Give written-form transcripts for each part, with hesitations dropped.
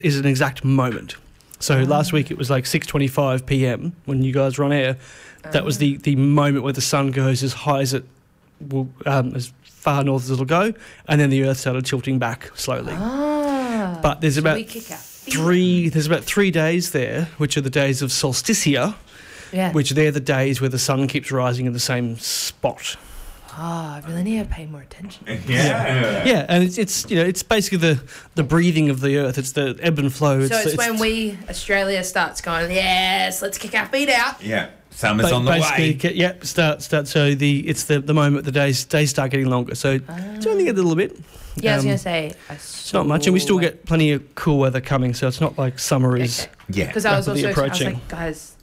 is an exact moment. So last week it was like 6:25 p.m. when you guys were on air. That was the moment where the sun goes as high as it will, as far north as it'll go, and then the Earth started tilting back slowly. But there's about there's about 3 days there, which are the days of solsticia, which they're the days where the sun keeps rising in the same spot. I really need to pay more attention. Yeah, and it's basically the breathing of the Earth. It's the ebb and flow. So it's when Australia starts going, yes, let's kick our feet out. Yeah. Summer's on the way. Start. So it's the moment the days start getting longer. So it's only a little bit. Yeah, I was going to say. It's not much, and we still get plenty of cool weather coming, so it's not like summer is because I was approaching. I was like, guys,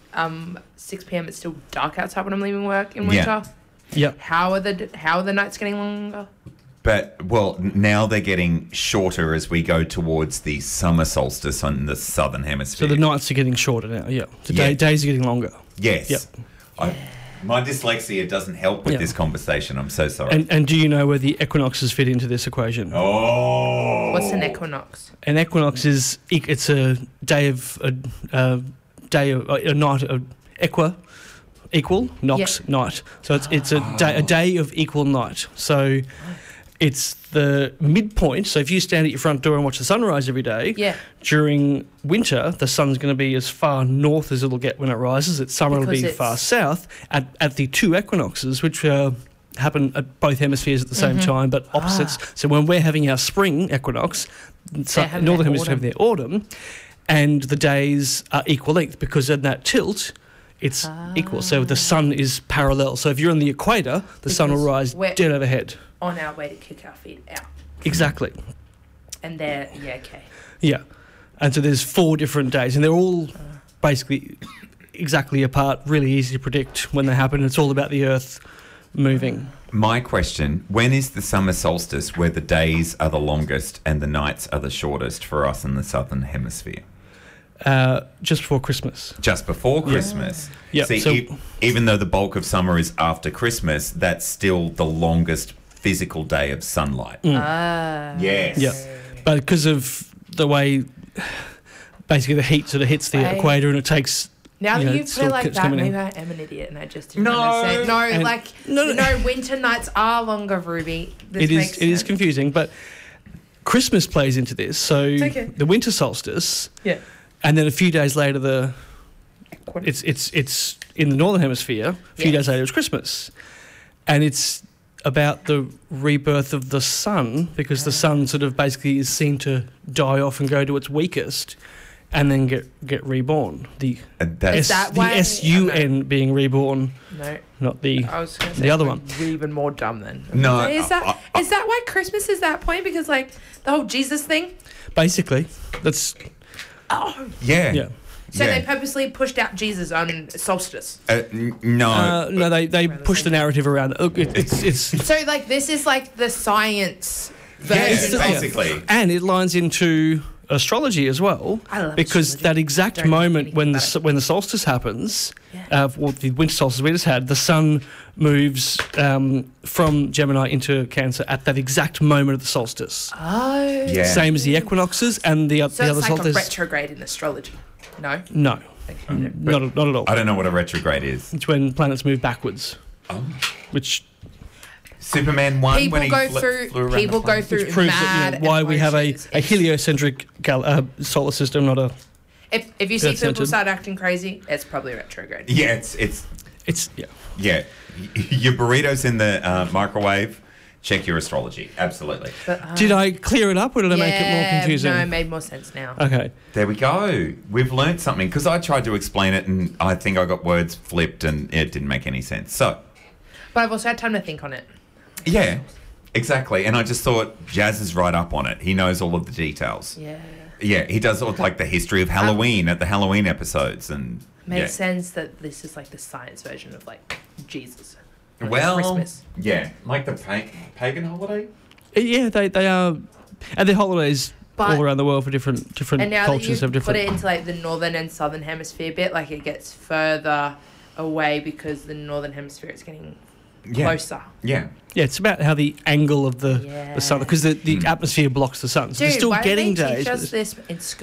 6 p.m. it's still dark outside when I'm leaving work in winter. Yeah. How are the nights getting longer? But, well, now they're getting shorter as we go towards the summer solstice on the southern hemisphere. So the nights are getting shorter now, days are getting longer. Yes. Yep. My dyslexia doesn't help with this conversation. I'm so sorry. And do you know where the equinoxes fit into this equation? Oh. What's an equinox? An equinox it's a day of a night of equal night. So it's a day of equal night. So it's the midpoint. So if you stand at your front door and watch the sunrise every day, during winter the sun's going to be as far north as it'll get when it rises. At summer it'll be far south. At the two equinoxes, which happen at both hemispheres at the same time, but opposites. So when we're having our spring equinox, northern hemisphere have their autumn, and the days are equal length because in that tilt it's equal. So the sun is parallel. So if you're on the equator, the sun will rise dead overhead. On our way to kick our feet out. Exactly. And they're, Yeah. And so there's 4 different days, and they're all basically exactly apart, really easy to predict when they happen. It's all about the Earth moving. My question, when is the summer solstice where the days are the longest and the nights are the shortest for us in the southern hemisphere? Just before Christmas. Just before Christmas. Yeah. See, even though the bulk of summer is after Christmas, that's still the longest physical day of sunlight. Yes. Yeah. But because of the way basically the heat sort of hits the equator and it takes... Now that you put it like that, maybe I am an idiot and I just didn't understand. No, winter nights are longer, Ruby. It is confusing, but Christmas plays into this. So the winter solstice... Yeah. And then a few days later, it's in the northern hemisphere. A few days later, it's Christmas, and it's about the rebirth of the sun because the sun sort of basically is seen to die off and go to its weakest, and then get reborn. The SUN being reborn. No, not the other one. Even more dumb then. No, is that why Christmas is that point? Because like the whole Jesus thing. Basically, that's. Oh. Yeah. So they purposely pushed out Jesus on solstice. No. No, they pushed the narrative around. Look, it's. So like this is like the science version. Basically. And it lines into astrology as well, because that exact moment when the solstice happens, the winter solstice we just had, the sun moves from Gemini into Cancer at that exact moment of the solstice. Oh, yeah. Same as the equinoxes and the other solstices. So it's like a retrograde in astrology. No. Not at all. I don't know what a retrograde is. It's when planets move backwards. Which. Superman 1 people when he go flew around people go through mad why we have a heliocentric solar system, not a. If you see people start acting crazy, it's probably retrograde. Yeah, it's yeah. Your burrito's in the microwave. Check your astrology. Absolutely. But, did I clear it up or did I make it more confusing? No, it made more sense now. Okay. There we go. We've learned something because I tried to explain it and I think I got words flipped and it didn't make any sense. So. But I've also had time to think on it. Yeah, exactly. And I just thought Jazz is right up on it. He knows all of the details. Yeah. Yeah, he does all like the history of Halloween at the Halloween episodes and makes sense that this is like the science version of like Jesus. Well, Christmas. Yeah, like the pagan holiday. Yeah, they are, and their holidays all around the world for different and now cultures that have different. Put it into like the northern and southern hemisphere bit, like it gets further away because the northern hemisphere is getting closer. Yeah. Yeah, it's about how the angle of the sun, because the atmosphere blocks the sun. So Dude, they're still why getting do they days. teach us this in school?